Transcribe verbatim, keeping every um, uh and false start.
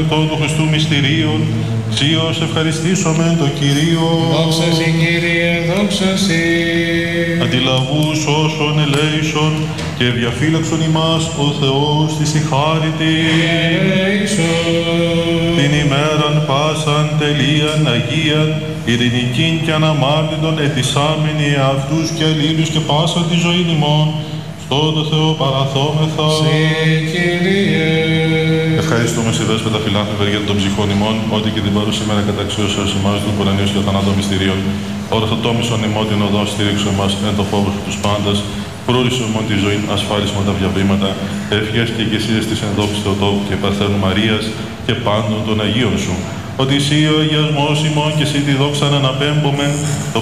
του Χριστού μυστηρίων, Ξίως ευχαριστήσομεν το Κυρίο. Δόξα Συ, Κύριε, δόξα Συ. Αντιλαβούς όσων ελέησον και διαφύλαξον ημάς ο Θεός της η χάριτη. Την ημέραν πάσαν τελείαν Αγίαν, ειρηνικήν και αναμάρτητον ετισάμενοι εαυτούς και αλλήλους και πάσαν τη ζωή ημών, στον το Θεό παραθόμεθα. Συ, Κύριε. Ευχαριστούμε σε δέσποτα φιλάνθρωπε για των ψυχών ημών, ότι και την παρούσα μέρα καταξιώσεως ημάς των κορανίων και θανάτων μυστηρίων. Ορθοτόμησον ημών την οδό στήριξο μας εν το φόβο σου τους πάντας, προορισον ημών τη ζωή ασφάλισμα τα διαβήματα, ευχές και εγκεσίες της ενδόξης Θεοτόκου και Παρθένου Μαρίας και πάντων των Αγίων σου. Ότι εσύ ο αγιασμός ημών και εσύ τη δόξα να αναπέμπομεν, το